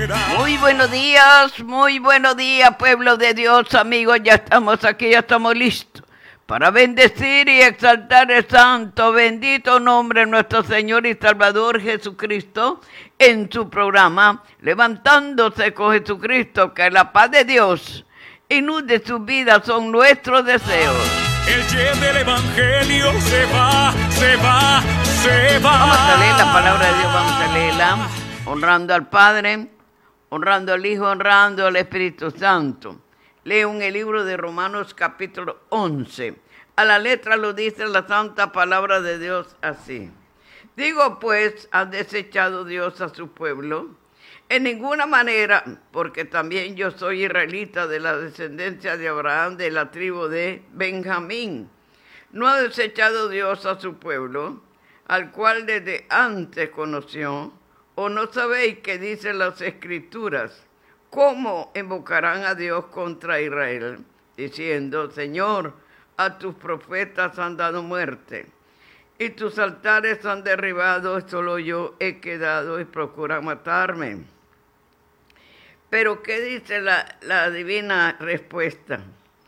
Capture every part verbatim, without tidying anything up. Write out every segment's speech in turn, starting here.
Muy buenos días, muy buenos días, pueblo de Dios, amigos, ya estamos aquí, ya estamos listos para bendecir y exaltar el santo, bendito nombre de nuestro Señor y Salvador Jesucristo en su programa, levantándose con Jesucristo, que la paz de Dios inunde sus vidas, son nuestros deseos. El yen del evangelio se va, se va, se va. Vamos a leer la palabra de Dios, vamos a leerla, honrando al Padre, honrando al Hijo, honrando al Espíritu Santo. Leo en el libro de Romanos capítulo once. A la letra lo dice la santa palabra de Dios así. Digo pues, ¿ha desechado Dios a su pueblo? En ninguna manera, porque también yo soy israelita de la descendencia de Abraham, de la tribu de Benjamín. ¿No ha desechado Dios a su pueblo, al cual desde antes conoció? ¿O no sabéis qué dicen las Escrituras? ¿Cómo invocarán a Dios contra Israel? Diciendo, Señor, a tus profetas han dado muerte, y tus altares han derribado, y solo yo he quedado y procuran matarme. Pero ¿qué dice la, la divina respuesta?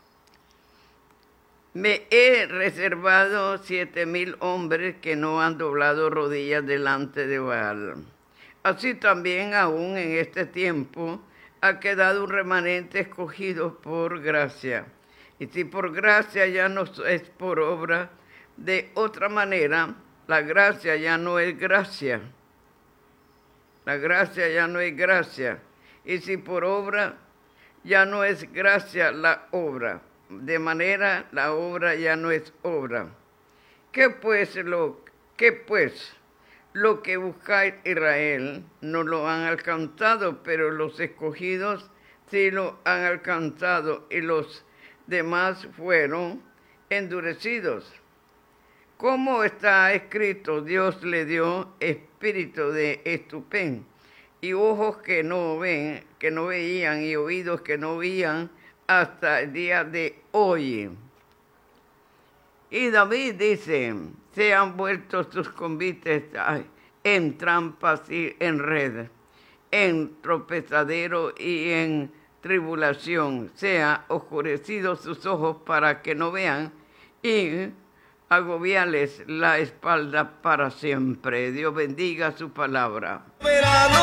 Me he reservado siete mil hombres que no han doblado rodillas delante de Baal. Así también aún en este tiempo ha quedado un remanente escogido por gracia. Y si por gracia ya no es por obra, de otra manera, la gracia ya no es gracia. La gracia ya no es gracia. Y si por obra, ya no es gracia la obra. De manera, la obra ya no es obra. ¿Qué pues lo, qué pues? Lo que buscáis Israel no lo han alcanzado, pero los escogidos sí lo han alcanzado, y los demás fueron endurecidos. Como está escrito, Dios le dio espíritu de estupendo, y ojos que no ven, que no veían, y oídos que no oían, hasta el día de hoy. Y David dice, se han vuelto sus convites ay, en trampas y en red, en tropezadero y en tribulación. Sea oscurecidos sus ojos para que no vean, y agobiarles la espalda para siempre. Dios bendiga su palabra.